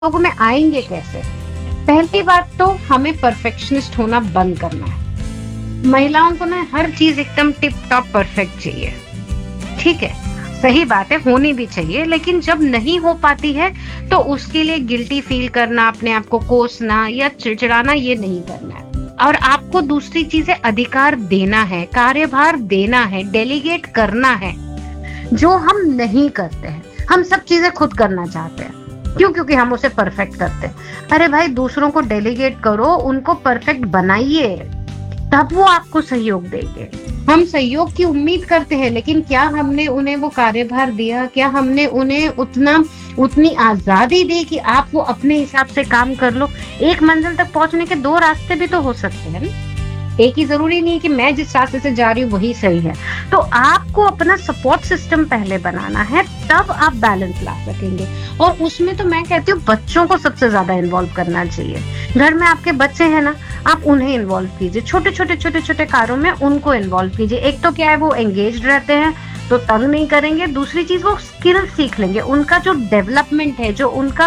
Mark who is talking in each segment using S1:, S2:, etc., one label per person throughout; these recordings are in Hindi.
S1: लोगों में आएंगे कैसे? पहली बात तो हमें परफेक्शनिस्ट होना बंद करना है। महिलाओं को ना हर चीज एकदम टिप टॉप परफेक्ट चाहिए। ठीक है, सही बात है, होनी भी चाहिए, लेकिन जब नहीं हो पाती है तो उसके लिए गिल्टी फील करना, अपने आप को कोसना या चिड़चिड़ाना, ये नहीं करना है। और आपको दूसरी चीजें अधिकार देना है, कार्यभार देना है, डेलीगेट करना है, जो हम नहीं करते हैं। हम सब चीजें खुद करना चाहते हैं। क्यों? क्योंकि हम उसे परफेक्ट करते हैं। अरे भाई, दूसरों को डेलीगेट करो, उनको परफेक्ट बनाइए, तब वो आपको सहयोग देंगे। हम सहयोग की उम्मीद करते हैं, लेकिन क्या हमने उन्हें वो कार्यभार दिया? क्या हमने उन्हें उतनी आजादी दी कि आप वो अपने हिसाब से काम कर लो? एक मंजिल तक पहुंचने के दो रास्ते भी तो हो सकते हैं ना। एक ही जरूरी नहीं कि मैं जिस रास्ते से जा रही हूँ वही सही है। तो आपको अपना सपोर्ट सिस्टम पहले बनाना है, तब आप बैलेंस ला सकेंगे। और उसमें तो मैं कहती हूँ बच्चों को सबसे ज्यादा इन्वॉल्व करना चाहिए। घर में आपके बच्चे हैं ना, आप उन्हें इन्वॉल्व कीजिए। छोटे छोटे कार्यों में उनको इन्वॉल्व कीजिए। एक तो क्या है, वो एंगेज रहते हैं तो तंग नहीं करेंगे। दूसरी चीज, वो स्किल सीख लेंगे। उनका जो डेवलपमेंट है, जो उनका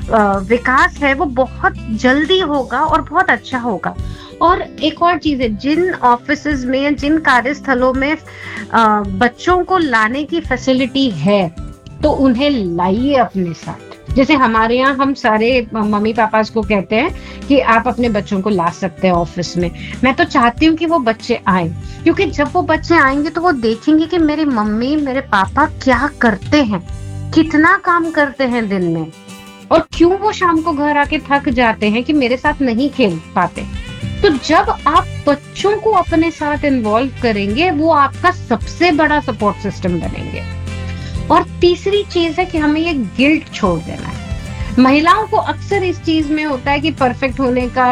S1: विकास है, वो बहुत जल्दी होगा और बहुत अच्छा होगा। और एक और चीज है, जिन ऑफिसेज में, जिन कार्यस्थलों में बच्चों को लाने की फैसिलिटी है, तो उन्हें लाइए अपने साथ। जैसे हमारे यहाँ हम सारे मम्मी पापा को कहते हैं कि आप अपने बच्चों को ला सकते हैं ऑफिस में। मैं तो चाहती हूँ कि वो बच्चे आए, क्योंकि जब वो बच्चे आएंगे तो वो देखेंगे कि मेरी मम्मी, मेरे पापा क्या करते हैं, कितना काम करते हैं दिन में, और क्यों वो शाम को घर आके थक जाते हैं कि मेरे साथ नहीं खेल पाते। तो जब आप बच्चों को अपने साथ इन्वॉल्व करेंगे, वो आपका सबसे बड़ा सपोर्ट सिस्टम बनेंगे। और तीसरी चीज है कि हमें ये गिल्ट छोड़ देना है। महिलाओं को अक्सर इस चीज में होता है कि परफेक्ट होने का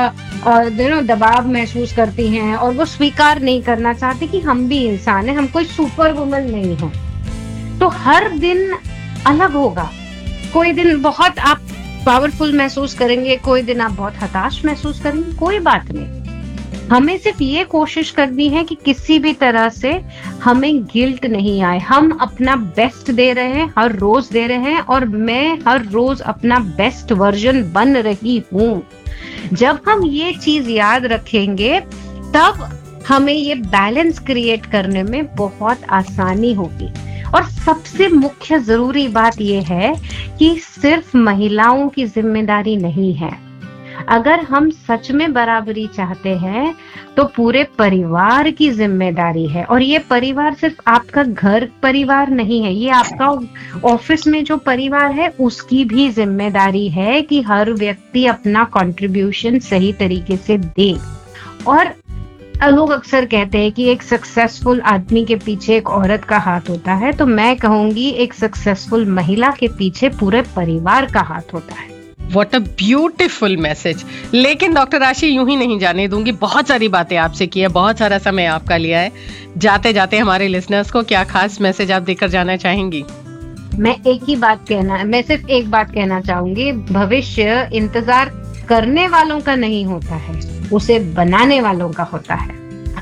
S1: दबाव महसूस करती हैं, और वो स्वीकार नहीं करना चाहती कि हम भी इंसान हैं, हम कोई सुपर वुमन नहीं है। तो हर दिन अलग होगा। कोई दिन बहुत आप पावरफुल महसूस करेंगे, कोई दिन आप बहुत हताश महसूस करेंगे। कोई बात नहीं, हमें सिर्फ ये कोशिश करनी है कि किसी भी तरह से हमें गिल्ट नहीं आए। हम अपना बेस्ट दे रहे हैं, हर रोज दे रहे हैं, और मैं हर रोज अपना बेस्ट वर्जन बन रही हूँ। जब हम ये चीज याद रखेंगे, तब हमें ये बैलेंस क्रिएट करने में बहुत आसानी होगी। और सबसे मुख्य जरूरी बात यह है कि सिर्फ महिलाओं की जिम्मेदारी नहीं है। अगर हम सच में बराबरी चाहते हैं तो पूरे परिवार की जिम्मेदारी है। और ये परिवार सिर्फ आपका घर परिवार नहीं है, ये आपका ऑफिस में जो परिवार है उसकी भी जिम्मेदारी है कि हर व्यक्ति अपना कंट्रीब्यूशन सही तरीके से दे। और लोग अक्सर कहते हैं कि एक सक्सेसफुल आदमी के पीछे एक औरत का हाथ होता है, तो मैं कहूंगी एक सक्सेसफुल महिला के पीछे पूरे परिवार का हाथ होता है।
S2: What a beautiful message. लेकिन डॉक्टर आशी, यूं ही नहीं जाने दूंगी। बहुत सारी बातें आपसे की है, बहुत सारा समय आपका लिया है। जाते जाते हमारे लिसनर्स को क्या खास मैसेज आप देकर जाना चाहेंगी?
S1: मैं सिर्फ एक बात कहना चाहूंगी। भविष्य इंतजार करने वालों का नहीं होता है, उसे बनाने वालों का होता है।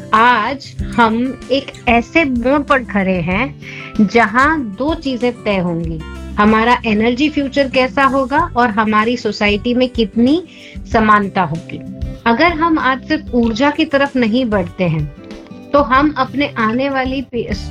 S1: आज हम एक ऐसे मोड़ पर खड़े हैं जहां दो चीजें तय होंगी। हमारा एनर्जी फ्यूचर कैसा होगा और हमारी सोसाइटी में कितनी समानता होगी। अगर हम आज सिर्फ ऊर्जा की तरफ नहीं बढ़ते हैं, तो हम अपने आने वाली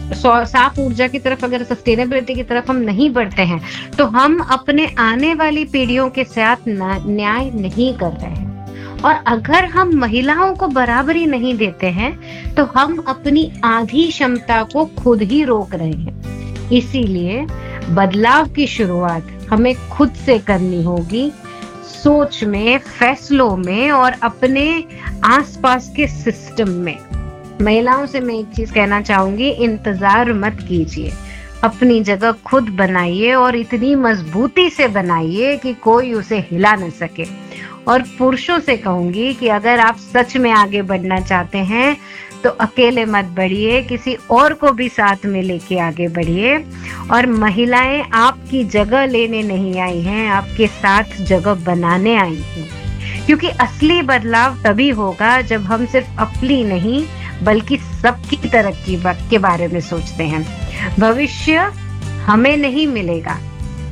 S1: साफ ऊर्जा की तरफ, अगर सस्टेनेबिलिटी की तरफ हम नहीं बढ़ते हैं, तो हम अपने आने वाली पीढ़ियों के साथ न्याय नहीं कर रहे हैं। और अगर हम महिलाओं को बराबरी नहीं देते हैं, तो हम अपनी आधी क्षमता को खुद ही रोक रहे हैं। इसीलिए बदलाव की शुरुआत हमें खुद से करनी होगी, सोच में, फैसलों में और अपने आसपास के सिस्टम में। महिलाओं से मैं एक चीज कहना चाहूंगी, इंतजार मत कीजिए, अपनी जगह खुद बनाइए, और इतनी मजबूती से बनाइए कि कोई उसे हिला न सके। और पुरुषों से कहूंगी कि अगर आप सच में आगे बढ़ना चाहते हैं तो अकेले मत बढ़िए, किसी और को भी साथ में लेके आगे बढ़िए। और महिलाएं आपकी जगह लेने नहीं आई हैं, आपके साथ जगह बनाने आई हैं। क्योंकि असली बदलाव तभी होगा जब हम सिर्फ अपनी नहीं बल्कि सबकी तरक्की के बारे में सोचते हैं। भविष्य हमें नहीं मिलेगा,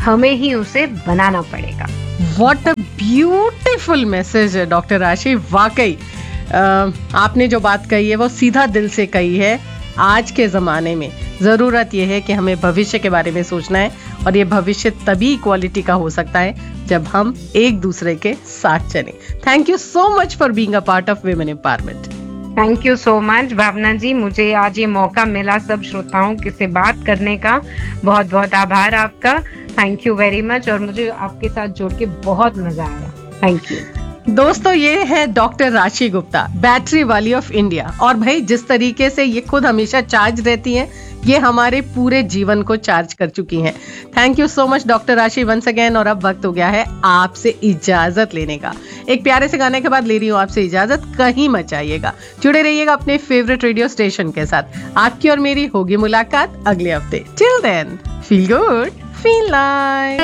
S1: हमें ही उसे बनाना पड़ेगा।
S2: व्हाट अ ब्यूटीफुल मैसेज है डॉक्टर राशि, वाकई आपने जो बात कही है वो सीधा दिल से कही है। आज के ज़माने में ज़रूरत यह है कि हमें भविष्य के बारे में सोचना है, और ये भविष्य तभी इक्वालिटी का हो सकता है जब हम एक दूसरे के साथ चलें। Thank you so much for being a part of women empowerment.
S1: Thank you so much भावना जी, मुझे आज ये मौका मिला सब श्रोताओं के से बात करने का। बहुत बहुत आभार आपका, थैंक यू वेरी मच। और मुझे आपके साथ जुड़ के बहुत मजा आया, थैंक यू।
S2: दोस्तों, ये है डॉक्टर राशि गुप्ता, बैटरी वाली ऑफ इंडिया। और भाई, जिस तरीके से ये खुद हमेशा चार्ज रहती हैं, ये हमारे पूरे जीवन को चार्ज कर चुकी हैं। Thank you so much doctor राशि वंस अगेन। और अब वक्त हो गया है आपसे इजाजत लेने का। एक प्यारे से गाने के बाद ले रही हूँ आपसे इजाजत। कहीं मत जाइएगा, जुड़े रहिएगा अपने फेवरेट रेडियो स्टेशन के साथ। आपकी और मेरी होगी मुलाकात अगले हफ्ते। Till then, feel good, feel nice.